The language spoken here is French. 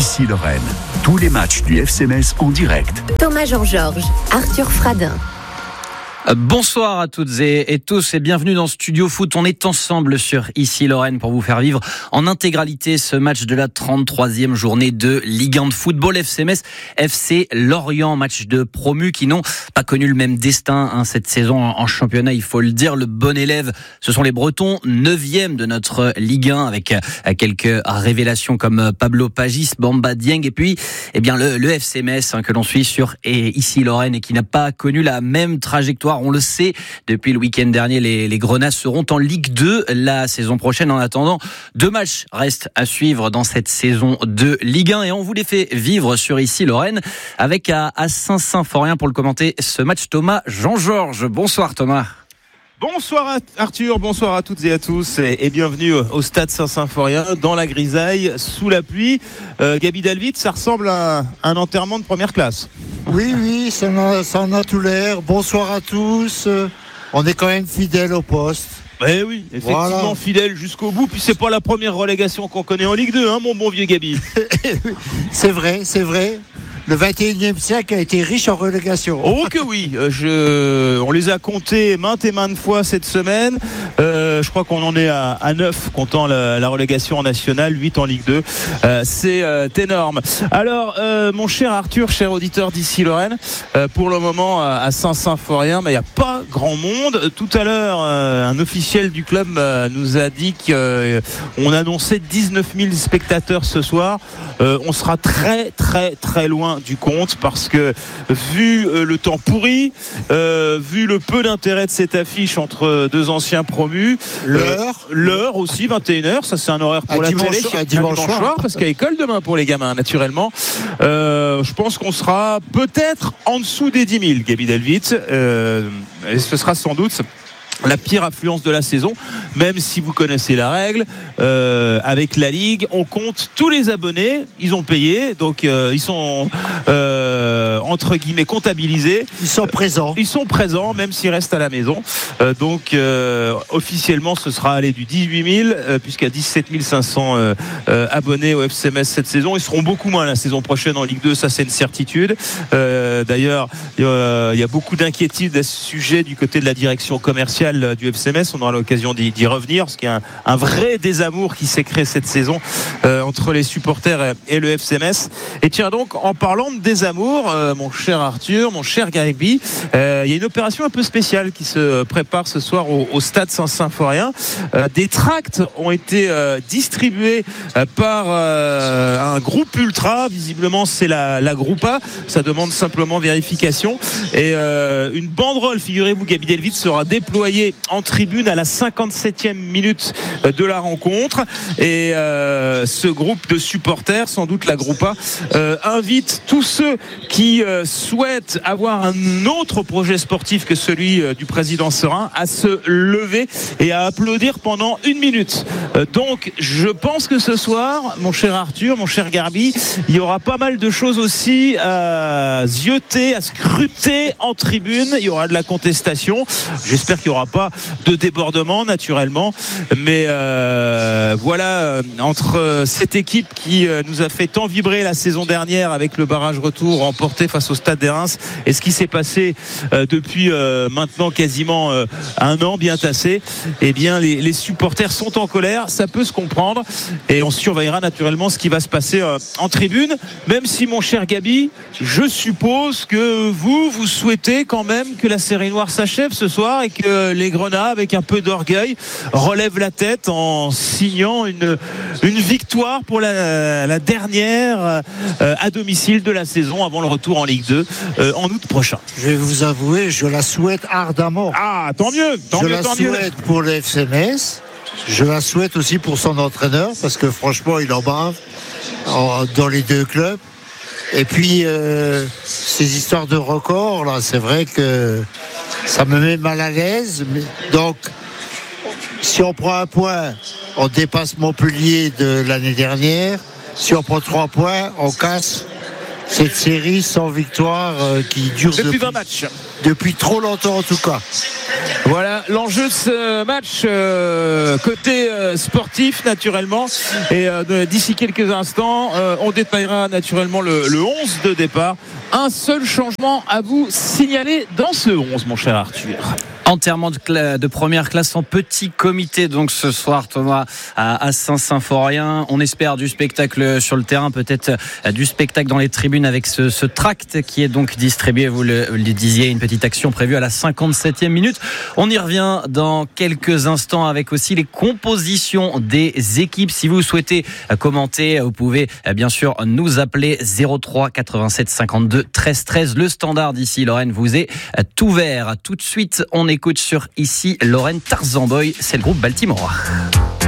Ici Lorraine, tous les matchs du FC Metz en direct. Thomas Jean-Georges, Arthur Fradin. Bonsoir à toutes et tous et bienvenue dans Studio Foot. On est ensemble sur Ici Lorraine pour vous faire vivre en intégralité ce match de la 33e journée de Ligue 1 de football. FC Metz, FC Lorient, match de promus qui n'ont pas connu le même destin cette saison en championnat, il faut le dire. Le bon élève, ce sont les Bretons, 9e de notre Ligue 1 avec quelques révélations comme Pablo Pagis, Bamba Dieng et puis le FC Metz que l'on suit sur Ici Lorraine et qui n'a pas connu la même trajectoire. On le sait, depuis le week-end dernier, les Grenats seront en Ligue 2 la saison prochaine. En attendant, 2 matchs restent à suivre dans cette saison de Ligue 1 et on vous les fait vivre sur Ici Lorraine avec à Saint-Symphorien pour le commenter ce match Thomas Jean-Georges. Bonsoir Thomas. Bonsoir Arthur, bonsoir à toutes et à tous et bienvenue au stade Saint-Symphorien dans la grisaille, sous la pluie. Gaby Delvit, ça ressemble à un enterrement de première classe. Oui, ça en a tout l'air. Bonsoir à tous. On est quand même fidèles au poste. Oui, effectivement, voilà. Fidèle jusqu'au bout. Puis c'est pas la première relégation qu'on connaît en Ligue 2, mon bon vieux Gaby. C'est vrai. Le 21e siècle a été riche en relégation. Oh que oui, on les a comptés maintes et maintes fois cette semaine. Je crois qu'on en est à 9 comptant la relégation en nationale, 8 en Ligue 2. C'est énorme. Alors, mon cher Arthur, cher auditeur d'Ici Lorraine, pour le moment à Saint-Symphorien, il n'y a pas grand monde. Tout à l'heure, un officiel du club nous a dit qu'on annonçait 19 000 spectateurs ce soir. On sera très très très loin du compte parce que vu le temps pourri, vu le peu d'intérêt de cette affiche entre deux anciens promus, l'heure aussi 21h, ça c'est un horaire pour la télé, dimanche soir parce qu'il y a école demain pour les gamins naturellement. Je pense qu'on sera peut-être en dessous des 10 000 Gaby Delvit, et ce sera sans doute la pire affluence de la saison, même si vous connaissez la règle, avec la Ligue, on compte tous les abonnés, ils ont payé, donc ils sont entre guillemets comptabilisés. Ils sont présents, même s'ils restent à la maison. Donc officiellement, ce sera allé du 18 000, puisqu'il y a 17 500 abonnés au FC Metz cette saison. Ils seront beaucoup moins la saison prochaine en Ligue 2, ça c'est une certitude. D'ailleurs, il y a beaucoup d'inquiétudes à ce sujet du côté de la direction commerciale du FC Metz. On aura l'occasion d'y revenir parce qu'il y a un vrai désamour qui s'est créé cette saison entre les supporters et le FC Metz. Et tiens donc, en parlant de désamour, mon cher Arthur, mon cher Gaby, il y a une opération un peu spéciale qui se prépare ce soir au stade Saint-Symphorien. Des tracts ont été distribués par un groupe ultra, visiblement c'est la Groupa, ça demande simplement vérification, et une banderole, figurez-vous Gaby Delvit, sera déployée en tribune à la 57e minute de la rencontre, et ce groupe de supporters, sans doute la Groupa, invite tous ceux qui souhaitent avoir un autre projet sportif que celui du président Serin à se lever et à applaudir pendant 1 minute. Donc je pense que ce soir, mon cher Arthur, mon cher Garbi, il y aura pas mal de choses aussi à zioter, à scruter en tribune. Il y aura de la contestation, j'espère qu'il n'y aura pas de débordement naturellement, mais voilà, entre cette équipe qui nous a fait tant vibrer la saison dernière avec le barrage retour remporté face au Stade de Reims et ce qui s'est passé depuis maintenant quasiment 1 an bien tassé, eh bien les supporters sont en colère, ça peut se comprendre, et on surveillera naturellement ce qui va se passer en tribune, même si mon cher Gaby, je suppose que vous souhaitez quand même que la série noire s'achève ce soir et que les Grenats, avec un peu d'orgueil, relèvent la tête en signant une victoire pour la dernière à domicile de la saison avant le retour en Ligue 2 en août prochain. Je vais vous avouer, je la souhaite ardemment. Ah, tant mieux. Je la souhaite pour le FC Metz. Je la souhaite aussi pour son entraîneur, parce que franchement, il en bave dans les deux clubs. Et puis, ces histoires de records, là, c'est vrai que ça me met mal à l'aise. Donc, si on prend un point, on dépasse Montpellier de l'année dernière. Si on prend 3 points, on casse cette série sans victoire qui dure depuis 20 matchs. Depuis trop longtemps en tout cas. Voilà l'enjeu de ce match côté sportif naturellement. Et d'ici quelques instants, on détaillera naturellement le 11 de départ. Un seul changement à vous signaler dans ce 11, mon cher Arthur. Enterrement de première classe en petit comité donc ce soir, Thomas, à Saint-Symphorien. On espère du spectacle sur le terrain, peut-être du spectacle dans les tribunes avec ce tract qui est donc distribué, vous le disiez, une petite action prévue à la 57e minute. On y revient dans quelques instants avec aussi les compositions des équipes. Si vous souhaitez commenter, vous pouvez bien sûr nous appeler 03 87 52 13 13. Le standard d'ici Lorraine vous est ouvert. Tout de suite, on écoute sur Ici Lorraine Tarzan Boy, c'est le groupe Baltimore.